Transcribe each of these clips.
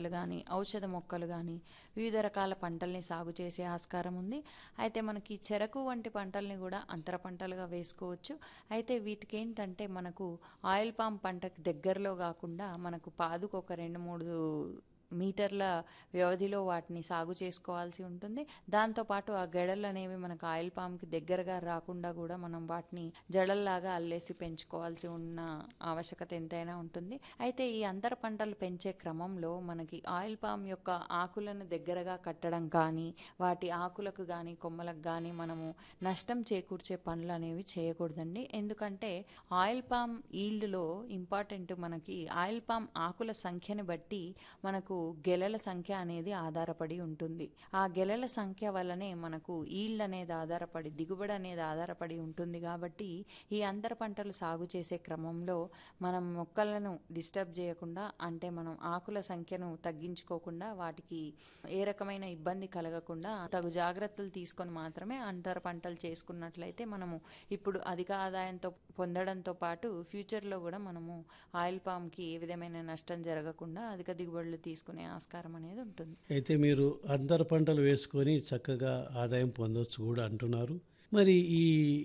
మొక్కలు కానీ, ఔషధ మొక్కలు కానీ, వివిధ రకాల పంటల్ని సాగు చేసే ఆస్కారం ఉంది. అయితే మనకి చెరకు వంటి పంటల్ని కూడా అంతర పంటలుగా వేసుకోవచ్చు. అయితే వీటికి ఏంటంటే మనకు ఆయిల్ పామ్ పంటకు దగ్గరలో కాకుండా మనకు పాదుకు ఒక 2-3 మీటర్ల వ్యవధిలో వాటిని సాగు చేసుకోవాల్సి ఉంటుంది. దాంతోపాటు ఆ గెడలు అనేవి మనకు ఆయిల్ పామ్కి దగ్గరగా రాకుండా కూడా మనం వాటిని జడల్లాగా అల్లేసి పెంచుకోవాల్సి ఉన్న ఆవశ్యకత ఎంతైనా ఉంటుంది. అయితే ఈ అంతర పంటలు పెంచే క్రమంలో మనకి ఆయిల్ పామ్ యొక్క ఆకులను దగ్గరగా కట్టడం కానీ, వాటి ఆకులకు కానీ కొమ్మలకు కానీ మనము నష్టం చేకూర్చే పనులు అనేవి చేయకూడదండి. ఎందుకంటే ఆయిల్ పామ్ ఈల్డ్లో ఇంపార్టెంట్ మనకి ఆయిల్ పామ్ ఆకుల సంఖ్యని బట్టి మనకు గెలల సంఖ్య అనేది ఆధారపడి ఉంటుంది. ఆ గెలల సంఖ్య వల్లనే మనకు ఈల్డ్ అనేది ఆధారపడి, దిగుబడి అనేది ఆధారపడి ఉంటుంది. కాబట్టి ఈ అంతర పంటలు సాగు చేసే క్రమంలో మనం మొక్కలను డిస్టర్బ్ చేయకుండా, అంటే మనం ఆకుల సంఖ్యను తగ్గించుకోకుండా, వాటికి ఏ రకమైన ఇబ్బంది కలగకుండా తగు జాగ్రత్తలు తీసుకొని మాత్రమే అంతర పంటలు చేసుకున్నట్లయితే మనము ఇప్పుడు అధిక ఆదాయంతో పొందడంతో పాటు ఫ్యూచర్లో కూడా మనము ఆయిల్ పామ్కి ఏ విధమైన నష్టం జరగకుండా అధిక దిగుబడులు తీసుకునే ఆస్కారం అనేది ఉంటుంది. అయితే మీరు అంతర పంటలు వేసుకొని చక్కగా ఆదాయం పొందవచ్చు కూడా అంటున్నారు. మరి ఈ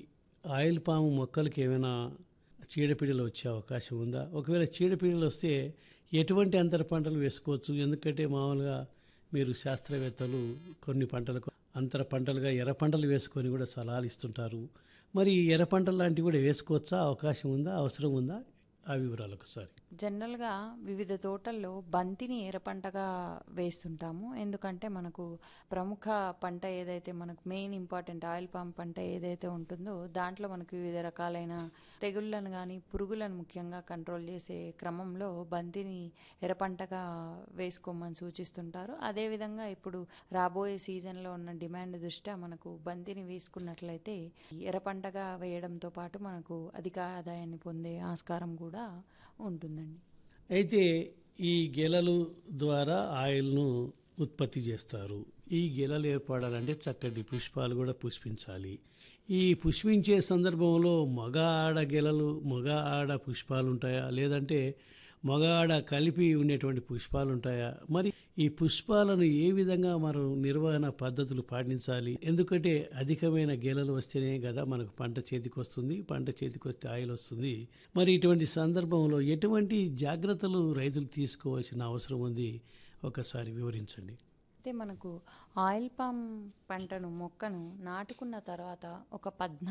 ఆయిల్ పాము మొక్కలకి ఏమైనా చీడపీడలు వచ్చే అవకాశం ఉందా? ఒకవేళ చీడపీడలు వస్తే ఎటువంటి అంతర పంటలు వేసుకోవచ్చు? ఎందుకంటే మామూలుగా మీరు శాస్త్రవేత్తలు కొన్ని పంటలకు అంతర పంటలుగా ఎర్ర పంటలు వేసుకొని కూడా సలహాలు ఇస్తుంటారు. మరి ఎర్ర పంటలు లాంటివి కూడా వేసుకోవచ్చా? అవకాశం ఉందా? అవసరం ఉందా? ఆ వివరాలు ఒకసారి. జనరల్గా వివిధ తోటల్లో బంతిని ఎర్ర పంటగా వేస్తుంటాము. ఎందుకంటే మనకు ప్రముఖ పంట ఏదైతే మనకు మెయిన్ ఇంపార్టెంట్ ఆయిల్ పామ్ పంట ఏదైతే ఉంటుందో దాంట్లో మనకు వివిధ రకాలైన తెగుళ్ళను కానీ, పురుగులను ముఖ్యంగా కంట్రోల్ చేసే క్రమంలో బంతిని ఎర్ర పంటగా వేసుకోమని సూచిస్తుంటారు. అదేవిధంగా ఇప్పుడు రాబోయే సీజన్లో ఉన్న డిమాండ్ దృష్ట్యా మనకు బంతిని వేసుకున్నట్లయితే ఎర్ర పంటగా వేయడంతో పాటు మనకు అధిక ఆదాయాన్ని పొందే ఆస్కారం కూడా ఉంటుందండి. అయితే ఈ గెలలు ద్వారా ఆయిల్ను ఉత్పత్తి చేస్తారు. ఈ గెలలు ఏర్పడాలంటే చక్కటి పుష్పాలు కూడా పుష్పించాలి. ఈ పుష్పించే సందర్భంలో మగ ఆడ గెలలు, మగ ఆడ పుష్పాలు ఉంటాయా, లేదంటే మగ ఆడ కలిపి ఉండేటువంటి పుష్పాలు ఉంటాయా? మరి ఈ పుష్పాలను ఏ విధంగా మనం నిర్వహణ పద్ధతులు పాటించాలి? ఎందుకంటే అధికమైన గెలలు వస్తేనే కదా మనకు పంట చేతికి వస్తుంది. పంట చేతికి వస్తే ఆయిల్ వస్తుంది. మరి ఇటువంటి సందర్భంలో ఎటువంటి జాగ్రత్తలు రైతులు తీసుకోవాల్సిన అవసరం ఉంది? ఒకసారి వివరించండి. అయితే మనకు ఆయిల్ పామ్ పంటను మొక్కను నాటుకున్న తర్వాత ఒక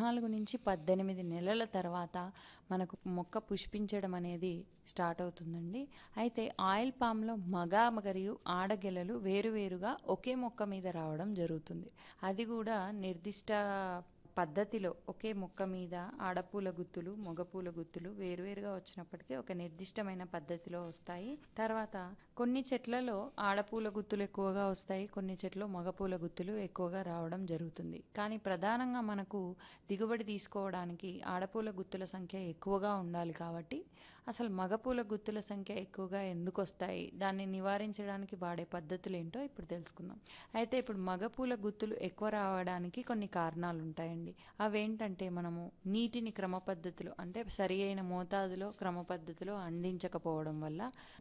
14-18 నెలల తర్వాత మనకు మొక్క పుష్పించడం అనేది స్టార్ట్ అవుతుందండి. అయితే ఆయిల్ పామ్లో మగ మరియు ఆడగెలలు వేరువేరుగా ఒకే మొక్క మీద రావడం జరుగుతుంది. అది కూడా నిర్దిష్ట పద్ధతిలో ఒకే మొక్క మీద ఆడపూల గుత్తులు, మగపూల గుత్తులు వేరువేరుగా వచ్చినప్పటికీ ఒక నిర్దిష్టమైన పద్ధతిలో వస్తాయి. తర్వాత కొన్ని చెట్లలో ఆడపూల గుత్తులు ఎక్కువగా వస్తాయి, కొన్ని చెట్లు మగపూల గుత్తులు ఎక్కువగా రావడం జరుగుతుంది. కానీ ప్రధానంగా మనకు దిగుబడి తీసుకోవడానికి ఆడపూల గుత్తుల సంఖ్య ఎక్కువగా ఉండాలి. కాబట్టి అసలు మగపూల గుత్తుల సంఖ్య ఎక్కువగా ఎందుకు వస్తాయి, దాన్ని నివారించడానికి వాడే పద్ధతులు ఏంటో ఇప్పుడు తెలుసుకుందాం. అయితే ఇప్పుడు మగపూల గుత్తులు ఎక్కువ రావడానికి కొన్ని కారణాలు ఉంటాయండి. అవేంటంటే మనము నీటిని క్రమ పద్ధతిలో, అంటే సరి అయిన మోతాదులో క్రమ పద్ధతిలో అందించకపోవడం వల్ల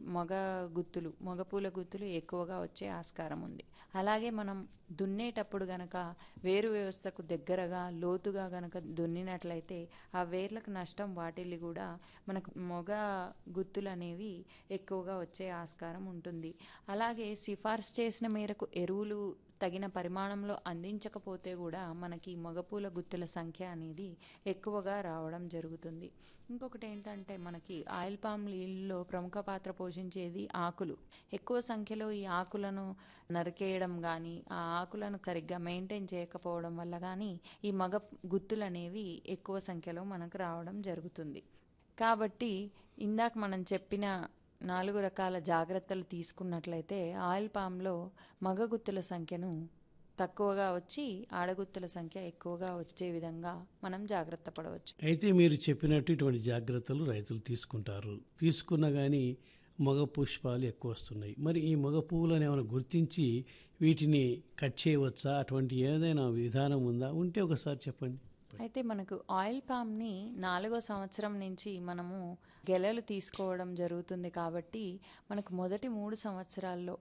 మగపూల గుత్తులు ఎక్కువగా వచ్చే ఆస్కారం ఉంది. అలాగే మనం దున్నేటప్పుడు గనక వేరు వ్యవస్థకు దగ్గరగా లోతుగా గనక దున్నినట్లయితే ఆ వేర్లకు నష్టం వాటిల్లి కూడా మనకు మొగ గుత్తులు అనేవి ఎక్కువగా వచ్చే ఆస్కారం ఉంటుంది. అలాగే సిఫార్సు చేసిన మేరకు ఎరువులు తగిన పరిమాణంలో అందించకపోతే కూడా మనకి మగపూల గుత్తుల సంఖ్య అనేది ఎక్కువగా రావడం జరుగుతుంది. ఇంకొకటి ఏంటంటే మనకి ఆయిల్ పామ్ లీల్లో ప్రముఖ పాత్ర పోషించేది ఆకులు. ఎక్కువ సంఖ్యలో ఈ ఆకులను నరికేయడం కానీ, ఆ ఆకులను సరిగ్గా మెయింటైన్ చేయకపోవడం వల్ల కానీ ఈ మగ గుత్తులు అనేవి ఎక్కువ సంఖ్యలో మనకు రావడం జరుగుతుంది. కాబట్టి ఇందాక మనం చెప్పిన 4 రకాల జాగ్రత్తలు తీసుకున్నట్లయితే ఆయిల్ పామ్లో మగ గుత్తుల సంఖ్యను తక్కువగా వచ్చి ఆడగుత్తుల సంఖ్య ఎక్కువగా వచ్చే విధంగా మనం జాగ్రత్త పడవచ్చు. అయితే మీరు చెప్పినట్టు ఇటువంటి జాగ్రత్తలు రైతులు తీసుకుంటారు. తీసుకున్నా కానీ మగ పుష్పాలు ఎక్కువ వస్తున్నాయి. మరి ఈ మగ పువ్వులను ఏమైనా గుర్తించి వీటిని కట్ చేయవచ్చా? అటువంటి ఏదైనా విధానం ఉందా? ఉంటే ఒకసారి చెప్పండి. అయితే మనకు ఆయిల్ పామ్ని 4వ సంవత్సరం నుంచి మనము గెలలు తీసుకోవడం జరుగుతుంది. కాబట్టి మనకు మొదటి 3 సంవత్సరాల్లో